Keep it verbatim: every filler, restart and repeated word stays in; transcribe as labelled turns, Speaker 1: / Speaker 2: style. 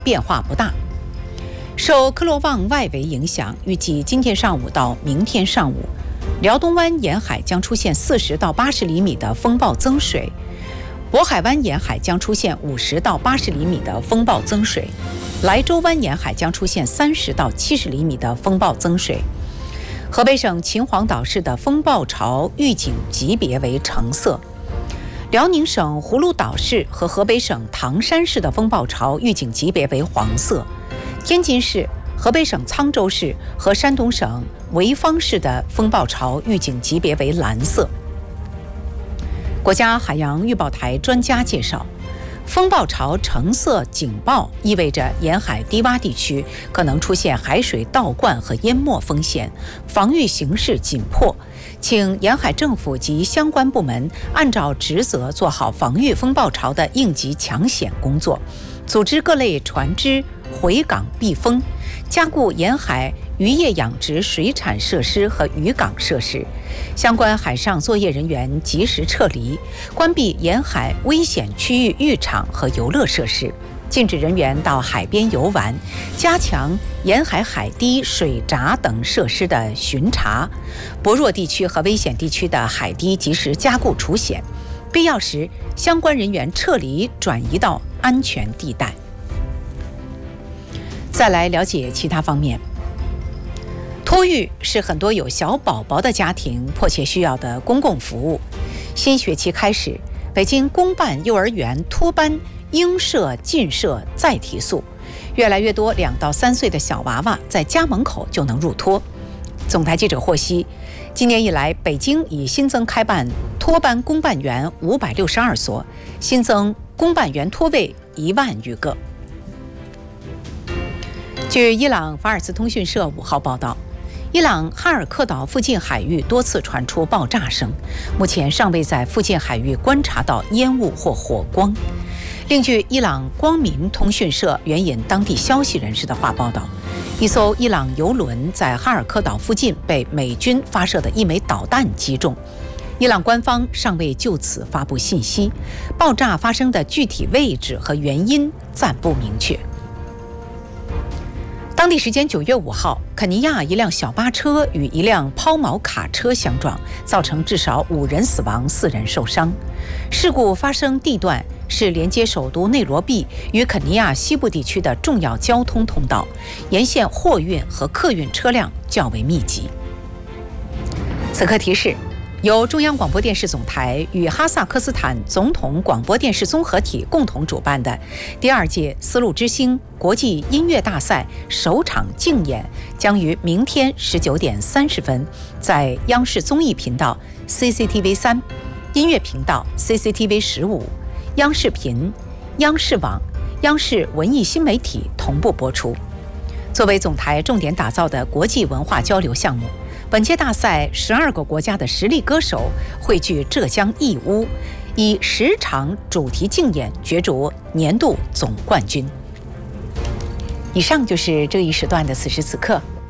Speaker 1: 变化不大。受科罗旺外围影响，预计今天上午到明天上午，辽东湾沿海将出现四十到八十厘米的风暴增水，渤海湾沿海将出现五十到八十厘米的风暴增水，莱州湾沿海将出现三十到七十厘米的风暴增水。河北省秦皇岛市的风暴潮预警级别为橙色，辽宁省葫芦岛市和河北省唐山市的风暴潮预警级别为黄色，天津市、河北省沧州市和山东省潍坊市的风暴潮预警级别为蓝色。国家海洋预报台专家介绍，风暴潮橙色警报意味着沿海低洼地区可能出现海水倒灌和淹没风险，防御形势紧迫，请沿海政府及相关部门按照职责做好防御风暴潮的应急抢险工作，组织各类船只回港避风，加固沿海渔业养殖水产设施和渔港设施，相关海上作业人员及时撤离，关闭沿海危险区域浴场和游乐设施，禁止人员到海边游玩，加强沿海海堤、水闸等设施的巡查，薄弱地区和危险地区的海堤及时加固除险，必要时相关人员撤离转移到安全地带。再来了解其他方面。托育是很多有小宝宝的家庭迫切需要的公共服务。新学期开始，北京公办幼儿园托班应设尽设再提速，越来越多两到三岁的小娃娃在家门口就能入托。总台记者获悉，今年以来，北京已新增开办托班公办园五百六十二所，新增公办园托位一万余个。据伊朗法尔斯通讯社五号报道，伊朗哈尔克岛附近海域多次传出爆炸声，目前尚未在附近海域观察到烟雾或火光。另据伊朗光明通讯社援引当地消息人士的话报道，一艘伊朗油轮在哈尔克岛附近被美军发射的一枚导弹击中。伊朗官方尚未就此发布信息，爆炸发生的具体位置和原因暂不明确。当地时间九月五号，肯尼亚一辆小巴车与一辆抛锚卡车相撞，造成至少五人死亡、四人受伤。事故发生地段是连接首都内罗毕与肯尼亚西部地区的重要交通通道，沿线货运和客运车辆较为密集。此刻提示，由中央广播电视总台与哈萨克斯坦总统广播电视综合体共同主办的第二届丝路之星国际音乐大赛首场竞演将于明天十九点三十分在央视综艺频道 C C T V 三、音乐频道 C C T V 十五、央视频、央视网、央视文艺新媒体同步播出。作为总台重点打造的国际文化交流项目，本届大赛十二个国家的实力歌手汇聚浙江义乌，以十场主题竞演角逐年度总冠军。以上就是这一时段的此时此刻，